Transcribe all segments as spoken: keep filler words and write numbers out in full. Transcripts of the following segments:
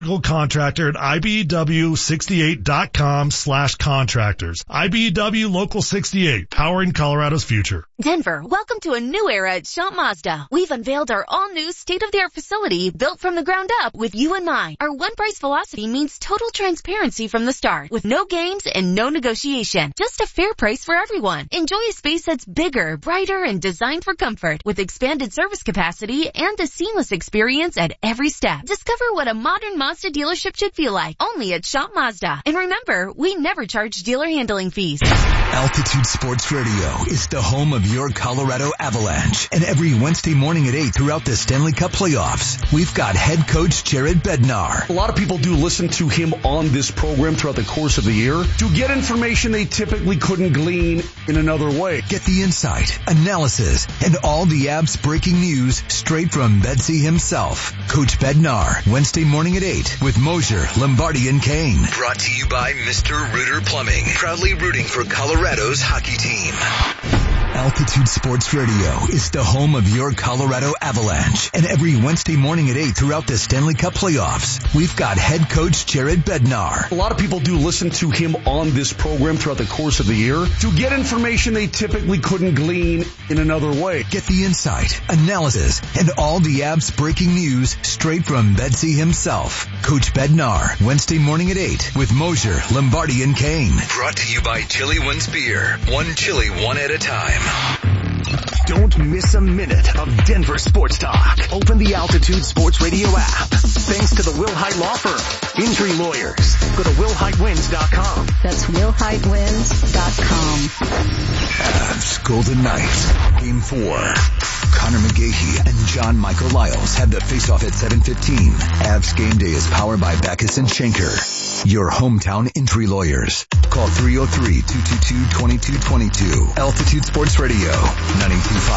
Contractor at I B E W sixty-eight dot com slash contractors. I B E W Local sixty-eight, powering Colorado's future. Denver, welcome to a new era at Schomp Mazda. We've unveiled our all-new state-of-the-art facility built from the ground up with you in mind. Our one-price philosophy means total transparency from the start, with no games and no negotiation. Just a fair price for everyone. Enjoy a space that's bigger, brighter, and designed for comfort, with expanded service capacity and a seamless experience at every step. Discover what a modern Mazda dealership should feel like, only at Schomp Mazda. And remember, we never charge dealer handling fees. Altitude Sports Radio is the home of your Colorado Avalanche. And every Wednesday morning at eight throughout the Stanley Cup playoffs, we've got head coach Jared Bednar. A lot of people do listen to him on this program throughout the course of the year to get information they typically couldn't glean in another way. Get the insight, analysis, and all the Avs breaking news straight from Bedsy himself. Coach Bednar, Wednesday morning at eight with Mosier, Lombardi, and Kane. Brought to you by Mister Rooter Plumbing, proudly rooting for Colorado's hockey team. Altitude Sports Radio is the home of your Colorado Avalanche. And every Wednesday morning at eight throughout the Stanley Cup playoffs, we've got head coach Jared Bednar. A lot of people do listen to him on this program throughout the course of the year to get information they typically couldn't glean in another way. Get the insight, analysis, and all the Avs breaking news straight from Bedsy himself. Coach Bednar, Wednesday morning at eight with Mosier, Lombardi, and Kane. Brought to you by Chili One's Beer. One chili, one at a time. Don't miss a minute of Denver sports talk. Open the Altitude Sports Radio app. Thanks to the Will Hite Law Firm. Injury lawyers. Go to will hite wins dot com. That's will hite wins dot com. Avs Golden Knights. Game four. Connor McGahey and John Michael Lyles have the face-off at seven fifteen. Avs Game Day is powered by Backus and Schenker, your hometown injury lawyers. Call three oh three, two two two, two two two two. Altitude Sports Radio, ninety-two point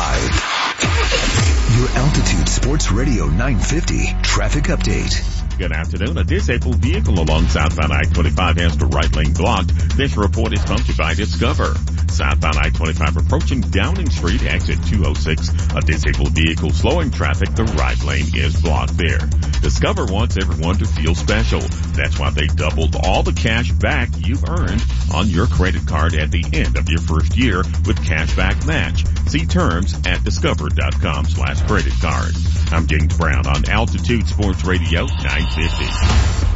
five. Your Altitude Sports Radio nine fifty traffic update. Good afternoon. A disabled vehicle along southbound I twenty-five has the right lane blocked. This report is brought to you by Discover. Southbound I twenty-five approaching Downing Street, exit two oh six. A disabled vehicle slowing traffic. The right lane is blocked there. Discover wants everyone to feel special. That's why they doubled all the cash back you've earned on your credit card at the end of your first year with Cashback Match. See terms at discover.com slash credit card. I'm James Brown on Altitude Sports Radio nine fifty.